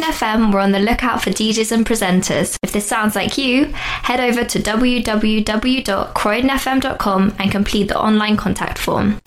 FM, we're on the lookout for DJs and presenters. If this sounds like you, head over to www.croydonfm.com and complete the online contact form.